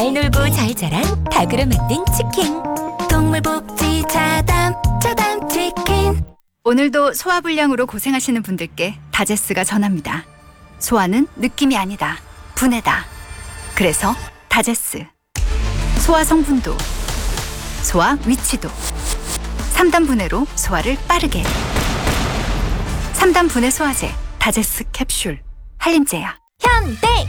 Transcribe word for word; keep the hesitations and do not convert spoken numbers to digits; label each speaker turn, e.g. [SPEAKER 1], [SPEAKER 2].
[SPEAKER 1] 잘 놀고 잘 자란 닭으로 만든 치킨. 동물복지 자담 자담 치킨.
[SPEAKER 2] 오늘도 소화불량으로 고생하시는 분들께 다제스가 전합니다. 소화는 느낌이 아니다, 분해다. 그래서 다제스. 소화 성분도, 소화 위치도, 삼 단 분해로 소화를 빠르게. 삼 단 분해 소화제 다제스 캡슐 한림제야.
[SPEAKER 1] 현대